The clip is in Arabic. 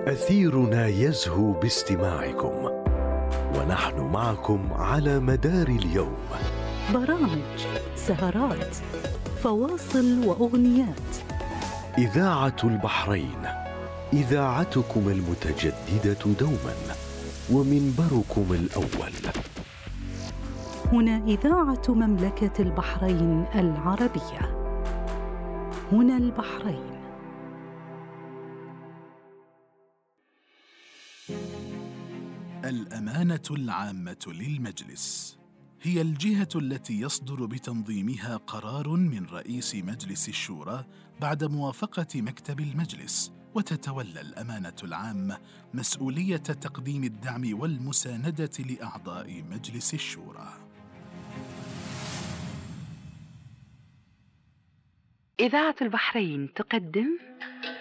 أثيرنا يزهو باستماعكم، ونحن معكم على مدار اليوم. برامج، سهرات، فواصل وأغنيات. إذاعة البحرين، إذاعتكم المتجددة دوما، ومنبركم الأول. هنا إذاعة مملكة البحرين العربية. هنا البحرين. الأمانة العامة للمجلس هي الجهة التي يصدر بتنظيمها قرار من رئيس مجلس الشورى بعد موافقة مكتب المجلس، وتتولى الأمانة العامة مسؤولية تقديم الدعم والمساندة لأعضاء مجلس الشورى. إذاعة البحرين تقدم